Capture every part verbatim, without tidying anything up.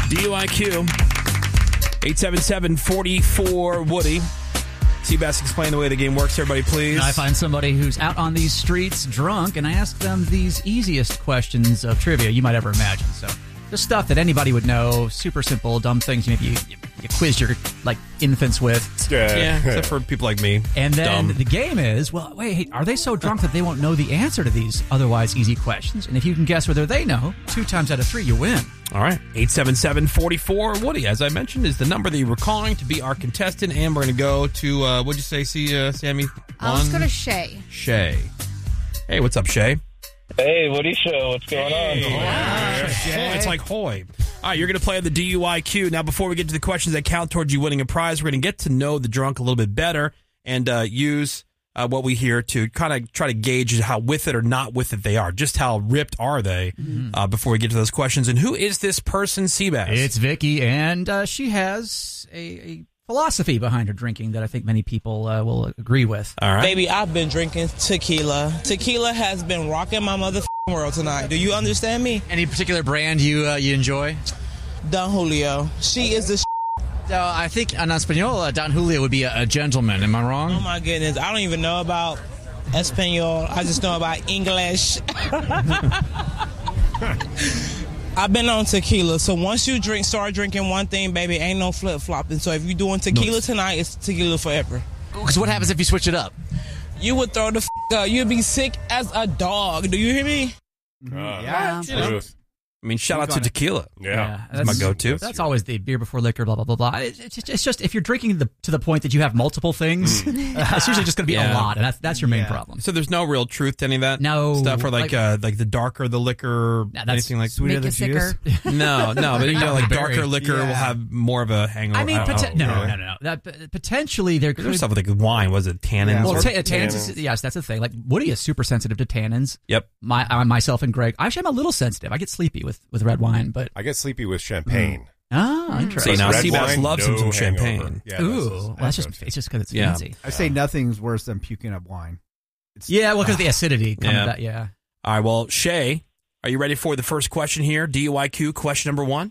D U I Q. eight seven seven, four four, Woody. Seabass, explain the way the game works, everybody, please. I find somebody who's out on these streets drunk, and I ask them these easiest questions of trivia you might ever imagine. So, just stuff that anybody would know, super simple, dumb things maybe you, you, you quiz your like infants with. Yeah, yeah, except for people like me. And then dumb. The game is, well, wait, are they so drunk that they won't know the answer to these otherwise easy questions? And if you can guess whether they know, two times out of three, you win. All right. eight seven seven, four four, Woody, as I mentioned, is the number that you were calling to be our contestant. And we're going to go to, uh, what'd you say, see, uh, Sammy? Uh, let's go to Shay. Shay. Hey, what's up, Shay? Hey, Woody Show. What's going on? Wow. Shay. It's like hoy. All right, you're going to play the D U I Q. Now, before we get to the questions that count towards you winning a prize, we're going to get to know the drunk a little bit better and uh, use uh, what we hear to kind of try to gauge how with it or not with it they are. Just how ripped are they mm-hmm. uh, before we get to those questions. And who is this person, Seabass? It's Vicky, and uh, she has a, a philosophy behind her drinking that I think many people uh, will agree with. All right. Baby, I've been drinking tequila. Tequila has been rocking my mother world tonight. Do you understand me? Any particular brand you uh, you enjoy? Don Julio. She is the So I think en Espanol, uh, Don Julio would be a, a gentleman. Am I wrong? Oh, my goodness. I don't even know about Espanol. I just know about English. I've been on tequila. So once you drink, start drinking one thing, baby, ain't no flip-flopping. So if you're doing tequila no. tonight, it's tequila forever. Because what happens if you switch it up? You would throw the f*** up. You'd be sick as a dog. Do you hear me? Uh, yeah. You know, I mean, shout out to tequila. Yeah. yeah that's my go-to. That's, that's always the beer before liquor, blah, blah, blah, blah. It's just, it's just if you're drinking the, to the point that you have multiple things, it's usually just going to be yeah. a lot, and that's that's your main yeah. problem. So there's no real truth to any of that no, stuff? Or like like, uh, like the darker the liquor, nah, anything like sweeter the juice? No, no, but you know, like darker liquor yeah. will have more of a hangover. I mean, I pot- know, no, really. no, no, no. That, potentially there could There's stuff with like wine. Was it tannins? Yeah, well, or- t- tannins, is, yes, that's the thing. Like Woody is super sensitive to tannins. Yep. My uh, myself and Greg, actually, I'm a little sensitive. I get sleepy with, with red wine, but I get sleepy with champagne. Oh, interesting. See, now Red Seabass wine, loves no him some champagne. hangover. Yeah, Ooh, that's, well, that's just it's just because it's Yeah. fancy. I say nothing's worse than puking up wine. It's, Yeah, well, because of the acidity. Coming Yeah. back, yeah. All right, well, Shay, are you ready for the first question here? D U I Q, question number one.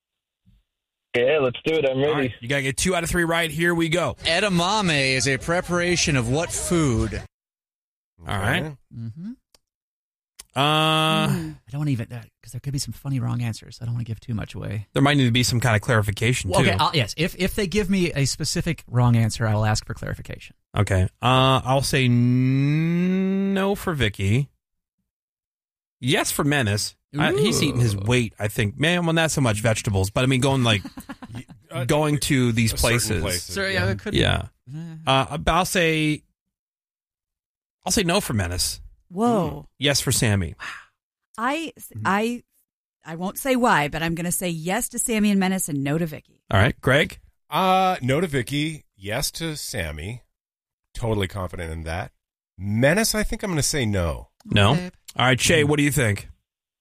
Yeah, let's do it. I'm ready. All right, you got to get two out of three right. Here we go. Edamame is a preparation of what food? All right. Mm-hmm. Uh, I don't want to even, because there could be some funny wrong answers. I don't want to give too much away. There might need to be some kind of clarification, too. Okay, I'll, yes. If if they give me a specific wrong answer, I will ask for clarification. Okay. Uh, I'll say n- no for Vicky. Yes for Menace. I, he's eating his weight, I think. Man, well, not so much vegetables, but I mean, going like Uh, going to these a certain places. places, So, yeah. yeah, it could Yeah. Uh, but I'll say, I'll say no for Menace. Whoa. Yes for Sammy. I, I, I won't say why, but I'm going to say yes to Sammy and Menace and no to Vicky. All right, Greg. Uh, no to Vicky. Yes to Sammy. Totally confident in that. Menace, I think I'm going to say no. No. Okay. All right, Shay. What do you think?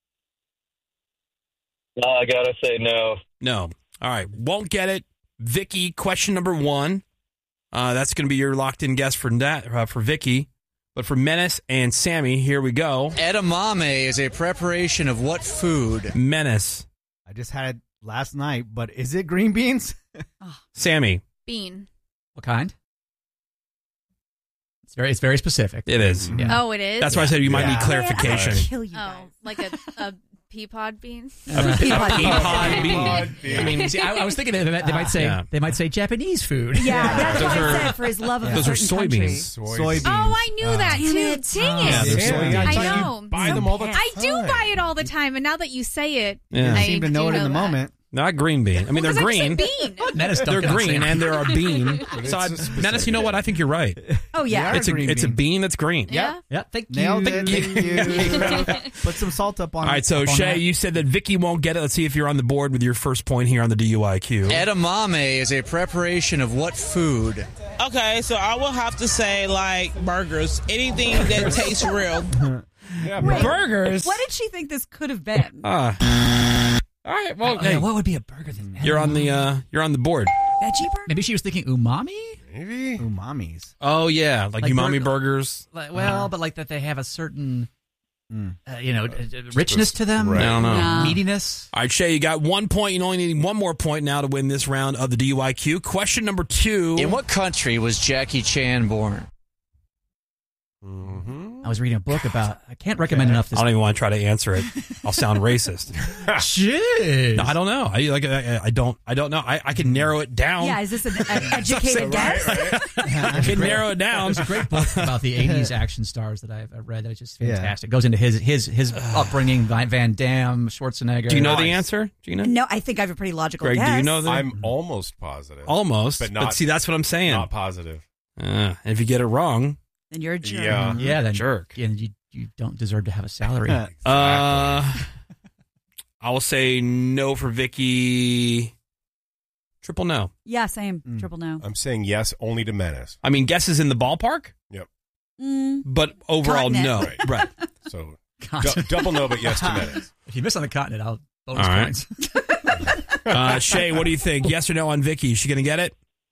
No, I gotta say no. No. All right. Won't get it. Vicky, question number one. Uh, that's going to be your locked-in guess for that uh, for Vicky. But for Menace and Sammy, here we go. Edamame is a preparation of what food? Menace. I just had it last night, but is it green beans? Sammy. Bean. What kind? It's very it's very specific. It is. Yeah. Oh, it is? That's why I said you might Yeah. need clarification. Yeah, Kill you Oh, guys. like a, a pea pod bean? A Peapod peapod bean. bean. I mean, see, I, I was thinking they might, they might say Yeah. they might say Japanese food. Yeah, that's Those what are- I said for his love of Those a are certain country. soybeans. Soybeans. Oh, I knew that Damn too. it. Dang Yeah, it. they're Sammy, soybeans. I I thought know. you buy them all the time. I do buy it all the time, and now that you say it, Yeah. I You seem to know do it in the that. moment. Not green bean. I mean, Well, they're 'cause I green. just said bean. Menace They're dunking on green, Sam. and they're a bean. it's so, I, a specific- Menace, you know what? I think you're right. Oh, yeah. They It's a green it's a bean. bean that's green. Yeah. Yeah, thank Nailed you. it. Thank you. Put some salt up on it. All right, so up on Shay, that. you said that Vicky won't get it. Let's see if you're on the board with your first point here on the D U I Q. Edamame is a preparation of what food? Okay, so I will have to say, like, burgers. Anything that tastes real. Yeah, Wait, Burgers. What did she think this could have been? Uh, all right, well, Oh, hey, yeah, what would be a burger than that? you're on the uh, you're on the board. Veggie burger? Maybe she was thinking umami? Maybe. Umamis. Oh yeah, like, Like umami burger- burgers. Like, well, but like that they have a certain uh, you know, richness to them? Right. I don't know. No. Meatiness? All right, Shay, you got one point. You only need one more point now to win this round of the D U I Q. Question number two. In what country was Jackie Chan born? Mm-hmm. I was reading a book about, I can't recommend enough this. I don't even want to try to answer it. I'll sound racist. Jeez. No, I don't know. I like. I, I don't. I don't know. I, I can narrow it down. Yeah, is this an uh, educated guess? I can narrow it down. There's a great book about the eighties action stars that I've, I've read that is just fantastic. It goes into his his his upbringing, Van Damme, Schwarzenegger. Do you know the Nice. answer, Gina? No, I think I have a pretty logical Greg, guess. do you know the? I'm almost positive. Almost, But not- see, that's what I'm saying. Not positive. Uh, and if you get it wrong, Then you're a jerk. Yeah. Yeah, then Jerk. Yeah, you you don't deserve to have a salary. uh, I will say no for Vicky. Triple no. Yeah, same. Mm. Triple no. I'm saying yes only to Menace. I mean, guesses in the ballpark, Yep. Mm. but overall, Continent. no. Right. Right. So Continent. du- double no, but yes to Menace. If you miss on the continent, I'll bonus All right. points. Uh, Shay, what do you think? Yes or no on Vicky? Is she going to get it?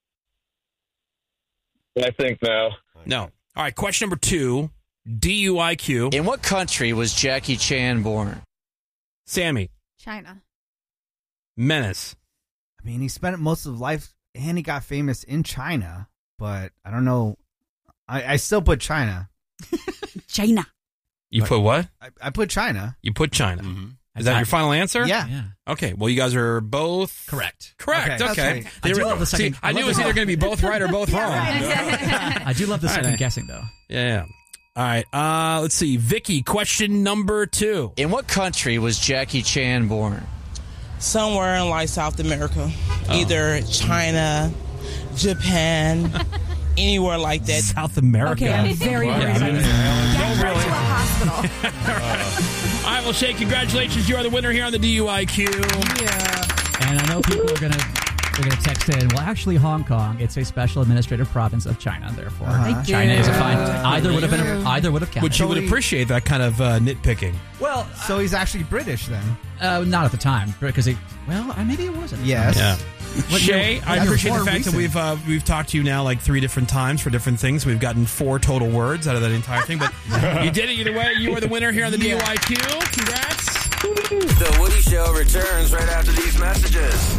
I think no. No. All right. Question number two. D U I Q. In what country was Jackie Chan born? Sammy. China. Menace. I mean, he spent most of his life and he got famous in China, but I don't know. I, I still put China. China. You But- put what? I, I put China. You put China. Mm-hmm. Is that your final answer? Yeah. Yeah. Okay. Well, you guys are both Correct. Correct. Okay, Okay. that's right. I do love the See, second- I I knew love it was the- either going to be both right or both wrong. I do love the All right. second guessing, though. Yeah. yeah. All right. Uh, let's see. Vicky, question number two. In what country was Jackie Chan born? Somewhere in like South America, either China, Japan, anywhere like that. South America. Okay, I'm very Yeah, worried. I mean, Get her to a hospital. All right, well, Shay, congratulations. You are the winner here on the D U I Q. And I know people are going to they're going to text in, well, actually, Hong Kong, it's a special administrative province of China. Therefore, Uh-huh. China is a fine. Yeah. Either would have been. A, either would have counted. Which you would appreciate that kind of uh, nitpicking. Well, So he's actually British then. uh, not at the time because it. Well, uh, maybe it wasn't. Yes. Yeah. What Shay, year- I That's appreciate more the fact recent. that we've uh, we've talked to you now like three different times for different things. We've gotten four total words out of that entire thing, but you did it either way. You are the winner here on the D U I Q. Congrats. The Woody Show returns right after these messages.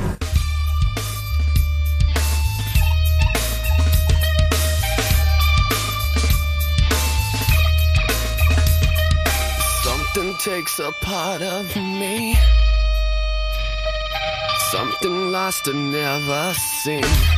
Something takes a part of me. Something lost and never seen.